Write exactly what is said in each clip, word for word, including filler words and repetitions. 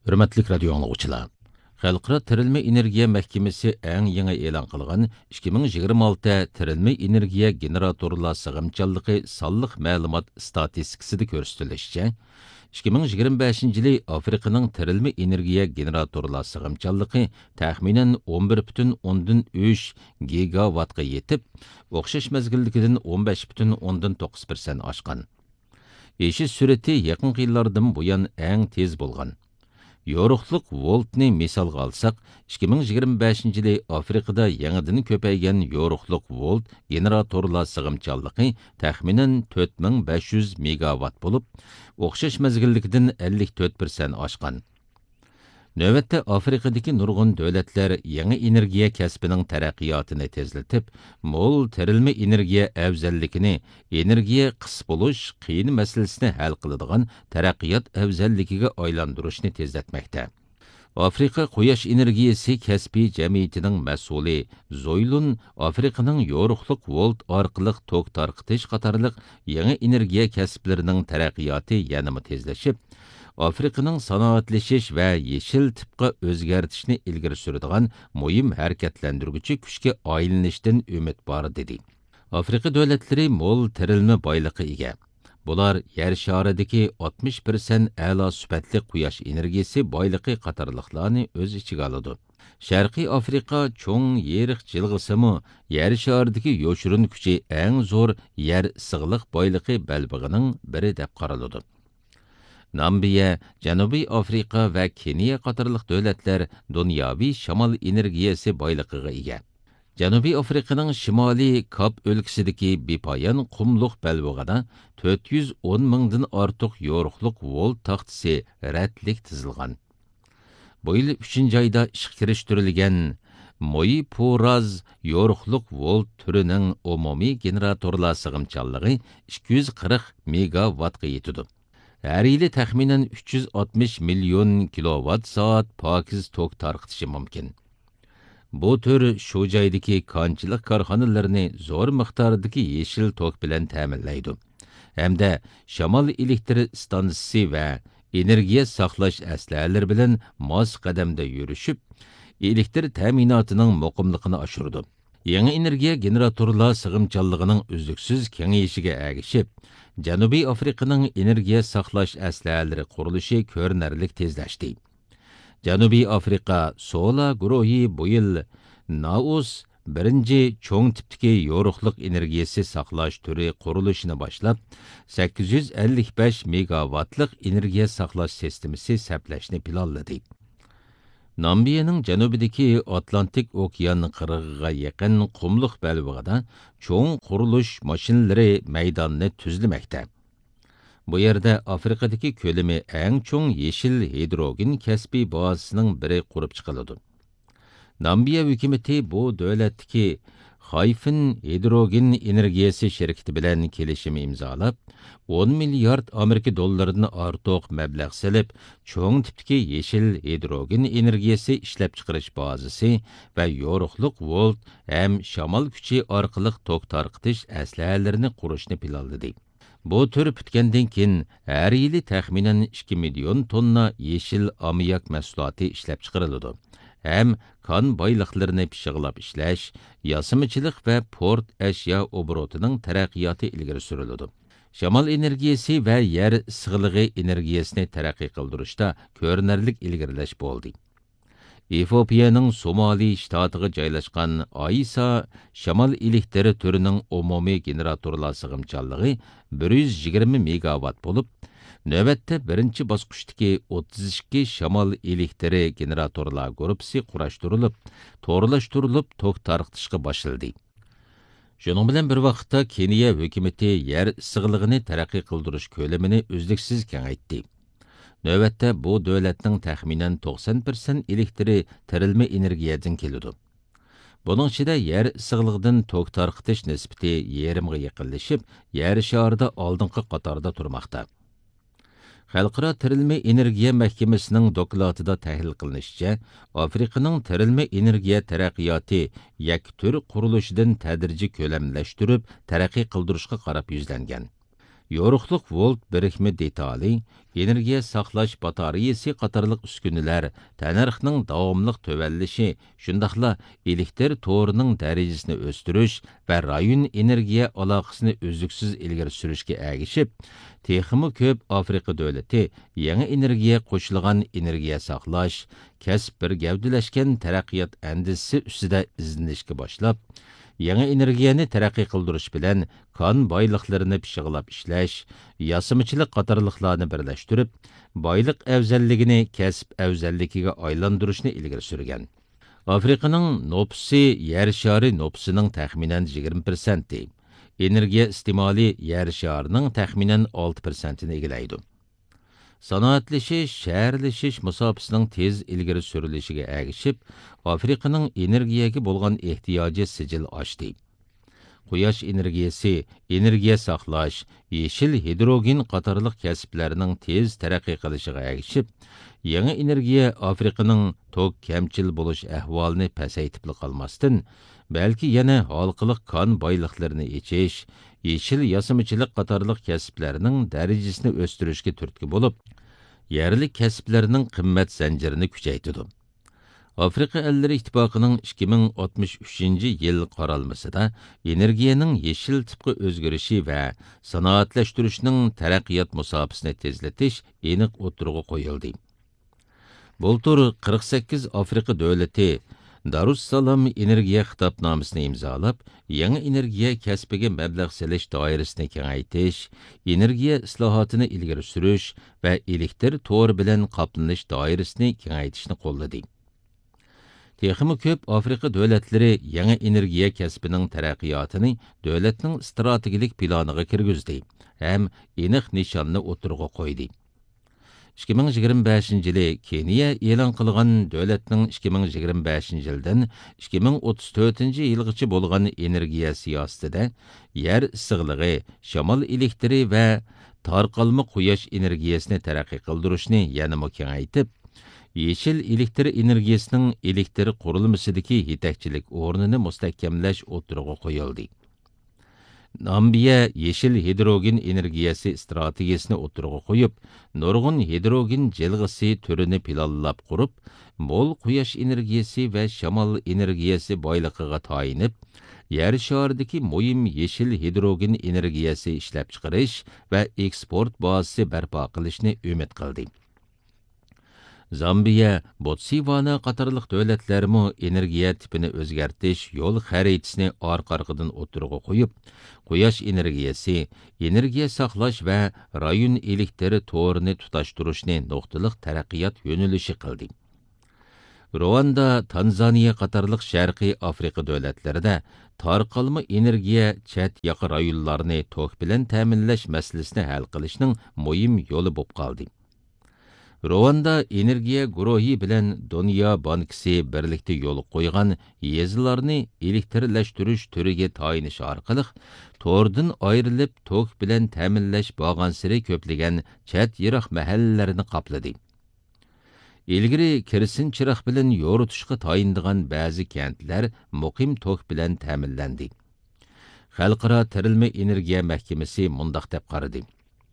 Hürmetlik radio anlıqçılar. Xalqaro Tirilme Energiya Mahkemesi eng yangi e'lon qilgan ikki ming yigirma olti tirilme energiya generatorlar sig'imchanligi sonliq ma'lumot statistikasida ko'rsatilishicha, ikki ming yigirma beshinchi yili Afrikaning tirilme energiya generatorlar sig'imchanligi taxminan o'n bir butun o'ndan uch gigawattga yetib, o'xshash mezgildagidan o'n besh butun o'ndan to'qqiz persent oshgan. Eşiş sürati yaqinqi yillardan buyon eng tez bo'lgan. Yoruqluq voltni misalga alsak, ikki ming yigirma beshinchi yili Afrikada yangidan ko'paygan yoruqluq volt generatorlar sig'imchanligi taxminan to'rt ming besh yuz megawatt bo'lib, o'xshash mezgildagidan ellik to'rt persent oshgan. Növbətdə Afrikadakı nurgun dövlətlər yangi energiya kəsbining taraqqiyotini tezlatib, mol tirilme energiya afzalligini, energiya qis bo'lish qiyin masalasini hal qiladigan taraqqiyot afzalligiga aylantirishni tezlatmoqda. Afrika Quyosh energiyasi kasbiy jamiyatining mas'uli Zoylun Afrikaning yoruqliq volt orqali tok tarqitish qatorliq yangi energiya kasblarining taraqqiyoti yanada tezlashib, Afrikaning sanoatlashish va yeshil tipqa o'zgartishni ilgari suradigan muhim harakatlantiruvchi kuchga aylanishdan umid bor dedi. Afrika davlatlari mo'l tirilma boyliqi ega. Bular yer sharidagi oltmish persent a'lo sifatli quyosh energiyasi boyliqi qatorliqlarni o'z ichiga oladi. Sharqiy Afrika cho'ng yeriq jilg'isimi yer sharidagi yo'shirin kuchi eng zo'r yer sig'liq boyliqi balbig'ining biri deb qaraladi. Nambiya, Janubiy Afrika va Keniya qatorliq davlatlar dunyoviy shamol energiyasi boyliqiga ega. Janubiy Afrikaning shimoliy Kap o'lkasidagi bepoyon qumluq balbog'ida to'rt yuz o'n mingdan ortiq yoruqliq volt taxtisi ratlik tizilgan. Bu yil uchinchi oyda ishga kirishtirilgan Moyi Poraz yoruqliq volt turining umumiy generatorlar sig'imchanligi ikki yuz qirq megawattga yetadi. Her yili taxminan uch yuz oltmish million kilowatt soat pokiz tok tarqitishi mumkin. Bu tür shu joydagi konchilik korxonalarini zo'r miqdordagi yeshil tok bilan ta'minlaydi. Hamda shamol elektr stansiyasi va energiya saqlash aslalari bilan mos qadamda yurishib, elektr ta'minotining muqimligini oshirdi. Yangi energiya generatorlar sig'imchanligining uzluksiz kengayishiga ergishib, Janubiy Afrikaning energiya saqlash aslalari qurilishi ko'rinarlik tezlashdi. Janubiy Afrika Sola guruhi bu yil Naus birinchi cho'ng tipdagi yoruqliq energiyasi saqlash turi qurilishini boshlab, sakkiz yuz ellik besh megawattlik energiya saqlash sistemasi saplashni planladi. Nambiyaning janubidagi Atlantik okean qirg'iga yaqin qumliq balbog'ida cho'ng qurilish mashinalari maydonni tuzlamoqda. Bu yerda Afrikadagi ko'lami eng cho'ng yeshil hidrogen kasbiy bazasining biri qurib chiqiladi. Nambiya hukumati bu davlatdagi Hayfin hidrogen energiyasi shirkati bilan kelishim imzolab, o'n milliard Amerika dollaridan ortiq mablag' solib, cho'ng tipdagi yeshil hidrogen energiyasi ishlab chiqarish bazasi va yoruqliq volt ham shamol kuchi orqali tok tarqitish aslalarini qurishni planladi. Bu tür bitgandan keyin har yili taxminan ikki million tonna yeshil ammiak mahsuloti ishlab chiqariladi. Hem kan boyliqlarini pishig'lab ishlash, yasimichilik va port ashyo oborotining taraqqiyoti ilgari suriladi. Shamol energiyasi va yer sig'lig'i energiyasini taraqqiy qildirishda ko'rinarlik ilgarilash bo'ldi. Efiopiyaning Somali shtatiga joylashgan Aisa shamol elektri turining umumiy generatorlar sig'imchanligi bir yuz yigirma megawatt bo'lib, navbatda birinchi bosqichdagi o'ttiz ikki shamol elektri generatorlar guruhi qurashtirilib, to'g'rilashtirilib, tok tarqitishga boshlandi. Shuning bilan bir vaqtda Keniya hukumati yer sig'lig'ini taraqqiy qildirish ko'lamini uzluksiz kengaytdi. Növbətdə bu dövlətning təxminən to'qson persent elektri tirilme energiyadan keladi. Bunun içində yer issiqligidan tok tarqitish nisbati yerimga yaqinlashib, yer sharida oldingi qatorda turmoqda. Xalqaro tirilme energiya mahkamasining dokladida tahlil qilinishicha, Afrikaning tirilme energiya taraqqiyoti yaktur qurilishidan tadrijiy ko'lamlashtirib, taraqqiy qildirishga qarab yuzlangan. yoruqliq volt birikme detali, energiya saqlash batareyasi qatarlıq üskünülər, tənərxinin davamlıq tövəllishi, şundaqla elektr to'rining darajasini o'stirish va rayon energiya aloqasini uzluksiz ilgari surishga ergishib, texmi ko'p Afrika davlati yangi energiya qo'shilgan energiya saqlash, kasb bir gavdalashgan taraqqiyot andisi ustida izlanishga boshlab, yangi energiyani taraqqiy qildirish bilan kon boyliqlarini pishig'lab ishlash, yasimichilik qatorliqlarni birlashtirib, boyliq afzalligini kasb afzalligiga aylantirishni ilgari surgan. Afrikaning nopsi yer shari nopsining taxminan yigirma persent, energiya istimoli yer sharining taxminan olti persentini egallaydi. Sanoatlashish, shaharlashish musofisining tez ilgari surilishiga ergishib, Afrikaning energiyaga bo'lgan ehtiyoji sijil oshdi. Quyosh energiyasi, energiya saqlash, yeshil hidrogen qatorliq kasblarining tez taraqqiy qilishiga ergishib, yangi energiya Afrikaning tok kamchil bo'lish ahvolini pasaytib qolmasdan, balki yana halqiliq kon boyliqlarini echish, yeshil yasimichilik qatorliq kasblarining darajasini o'stirishga turtki bo'lib, yerlik kasblarining qimmat zanjirini kuchaytirdi. Afrika Əlləri İttifaqının ikki ming oltmuş uchinchi yil qaralmasida energiyaning yeshil tipqi o'zgarishi va sanoatlashtirishning taraqqiyot musofasini tezlatish aniq o'tirg'i qo'yildi. Bultur qirq sakkiz Afrika davlati Darussalam energiya xitobnomasini imzolab, yangi energiya kasbiga mablag' selish doirasini kengaytirish, energiya islohotini ilgari surish va elektr to'ri bilan qoplanish doirasini kengaytirishni qo'lladi. Texmi ko'p Afrika davlatlari yangi energiya kasbining taraqqiyotini davlatning strategik planiga kirgizdi ham aniq nishonni o'tirg'i qo'ydi. ikki ming yigirma beshinchi yili Keniya e'lon qilgan davlatning ikki ming yigirma beshinchi yildan ikki ming o'ttiz to'rtinchi yilgacha bo'lgan energiya siyosatida yer issiqligi, shamol elektri va tarqalma quyosh energiyasini taraqqiy qildirishni yana kengaytib, yeshil elektr energiyasining elektr qurilmasidagi yetakchilik o'rnini mustahkamlash o'tirg'i qo'yildi. Nambiya yeshil hidrogen energiyasi strategiyasini o'tirg'i qo'yib, nurg'un hidrogen jilg'isi turini planlab qurib, mo'l quyosh energiyasi va shamol energiyasi boyliqiga tayinib, yer sharidagi muhim yeshil hidrogen energiyasi ishlab chiqarish va eksport bazasi barpo qilishni umid qildi. Zambiya, Botswana qatorliq davlatlarmi energiya tipini o'zgartirish yo'l xaritasini orqa-orqadan o'tirg'i qo'yib, quyosh energiyasi, energiya saqlash va rayon elektr to'rini tutashtirishni nuqtaliq taraqqiyot yo'nalishi qildi. Ruanda, Tanzaniya qatorliq Sharqiy Afrika davlatlarida tarqalma energiya chat yoq rayonlarni tok bilan ta'minlash masalasini hal qilishning muhim yo'li bo'lib qoldi. Ruanda energiya guruhi bilan Dunyo bankisi birlikda yo'l qo'ygan yezilarni elektrlashtirish turiga tayinish orqali to'rdan ayrilib tok bilan ta'minlash bag'ansiri ko'plagan chat yiroq mahallalarni qopladi. Ilgari kirsin chiroq bilan yo'ritishga tayindigan ba'zi kentlar muqim tok bilan ta'minlandi. Xalqaro tirilma energiya mahkamasi mundaq deb qaradi.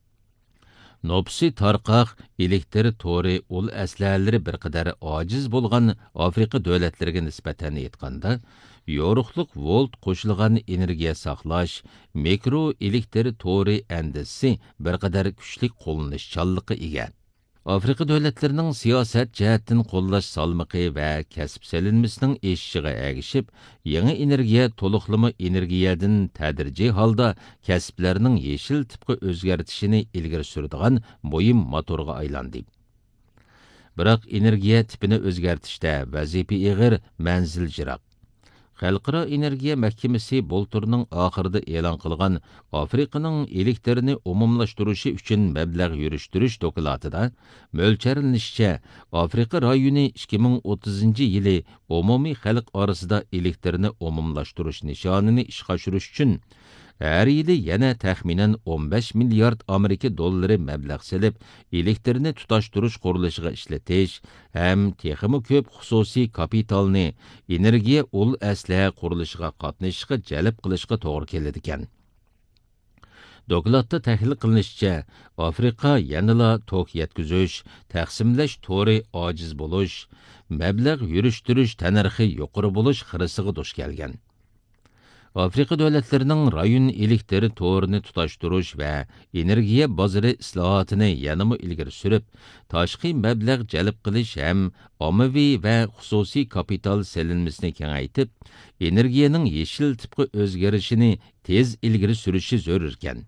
Nopsi tarqaq elektr to'ri ul aslahalari bir qadar ojiz bo'lgan Afrika davlatlariga nisbatan aytganda, yo'riqliq volt qo'shilgan energiya saqlash, mikro elektr to'ri andisi bir qadar kuchli qo'llanishchanligi ega. Afrika davlatlarining siyosat jihatdan qo'llash salmaqi va kasb selinmasining eshishiga ergishib, yangi energiya to'liqlama energiyadan tadrijiy holda kasblarning yeshil tipga o'zgartishini ilgari suradigan muhim motorga aylandi. Biroq energiya tipini o'zgartishda vazifa ig'ir, manzil jiroq. Xalqaro energiya mahkamasi bulturning oxirida e'lon qilgan Afrikaning elektrini umumlashtirishi uchun mablag' yurishtirish dokladida mo'ljallanishcha Afrika rayoni ikki ming o'ttizinchi yili umumiy xalq orasida elektrini umumlashtirish nishonini ishga oshirish uchun har yili yana taxminan o'n besh milliard Amerika dollari mablag' selib, elektrni tutashtirish qurilishiga ishlatish ham texmi ko'p xususiy kapitalni energiya ul aslaha qurilishiga qatnashishga jalb qilishga to'g'ri keladi ekan. Dokladda tahlil qilinishicha, Afrika yanıla tok yetküzüş, taqsimlash to'ri ojiz bo'lish, mablag' yurishtirish tanarxi yuqori bo'lish xirisiga duch kelgan. Afrika davlatlarining rayon elektri to'rini tutashtirish va energiya bozori islohotini yanama ilgari surib, tashqi mablag' jalb qilish ham ommaviy va xususiy kapital selinmasini kengaytib, energiyaning yeshil tipga o'zgarishini tez ilgari surishi zarur ekan.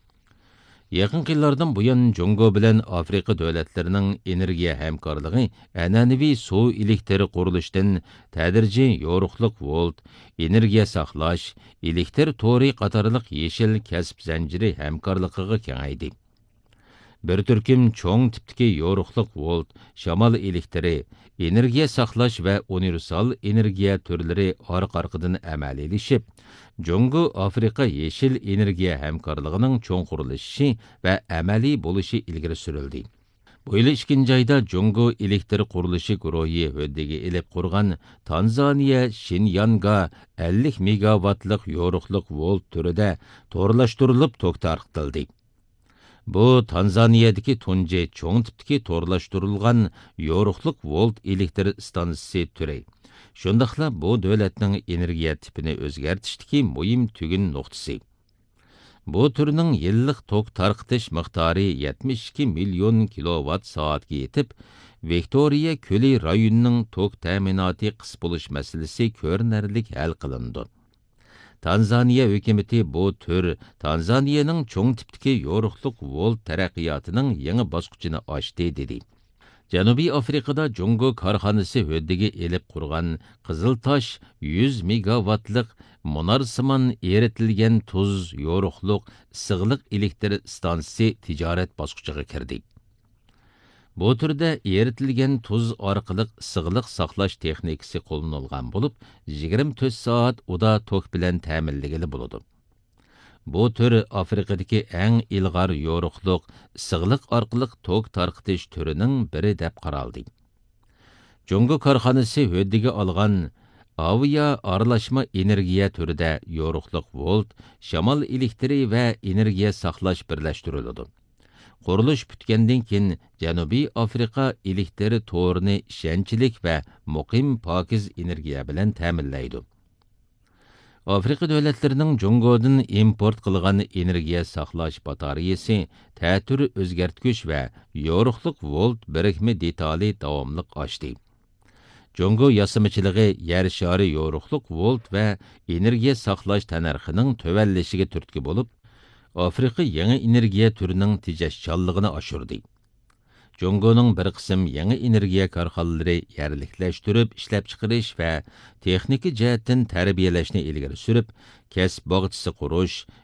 Yaqin yillardan buyon Jungo bilan Afrika davlatlarining energiya hamkorligi an'anaviy suv elektri qurilishidan tadrijiy yo'riqliq volt, energiya saqlash, elektr to'ri qatorliq yeshil kasb zanjiri hamkorligiga kengaydi. Bir turkum cho'ng tipdagi yo'riqliq volt, shamol elektri, energiya saqlash va universal energiya turlari orqa-orqadan amaliyleşib, Jungo Afrika yeşil energiya hamkorligining cho'ng qurilishi va amaliy bo'lishi ilgari surildi. Bu yil ikkinchi ayda Jungo elektr qurilishi guruhi höddegi elib qurgan Tanzaniya Shinyanga ellik megawattlik yo'riqliq volt turida to'rlashtirilib tok tarqitildi. Bu Tanzaniyadagi tunji cho'ng tipdagi to'rlashtirilgan yo'riqliq volt elektr stansiyasi turi. Shundaqla bu davlatning energiya tipini o'zgartishdagi muhim tugun nuqtasi. Bu turning yillik tok tarqitish miqdori yetmish ikki million kilowatt soatga yetib, Viktoriya ko'li rayonining tok ta'minoti qis bo'lish masalasi ko'rinarlik hal qilindi. Tanzaniya hukumati bu tür Tanzaniyaning cho'ng tipdagi yo'riqliq volt taraqqiyotining yangi bosqichini ochdi dedi. Janubiy Afrikada Jungo korxonasi höddegi elib qurgan Qiziltosh yuz megawattlik munarsimon eritilgan tuz yo'riqliq issiqlik elektr stansiyasi tijorat bosqichiga kirdi. Bu turda eritilgan tuz orqali issiqlik saqlash texnikasi qo'llanilgan bo'lib, yigirma to'rt soat uda tok bilan ta'minlagili bo'ladi. Bu tür Afrikadagi eng ilg'or yo'riqliq issiqlik orqali tok tarqitish turining biri deb qaraldi. Jungo korxonasi höddiga olgan aviya aralashma energiya turida yo'riqliq volt, shamol elektri va energiya saqlash birlashtiriladi. Qurilish bitgandan keyin Janubiy Afrika elektri to'rini ishonchlik va muqim pokiz energiya bilan ta'minlaydi. Afrika davlatlarining Jungodan import qilgan energiya saqlash batareyasi, ta'tir o'zgartgich va yo'riqliq volt birikma detali davomli oshdi. Jungo yasamichiligi yer shari yo'riqliq volt va energiya saqlash tanarxining tövəlləşiga turtki bo'lib, Afrika yangi energiya turining tejashchanligini oshirdi. Jungoning bir qism yangi energiya korxonalari yerliklashtirib, ishlab chiqarish va texnik jihatdan tarbiyalashni ilgari surib, kasb bog'chisi qurish,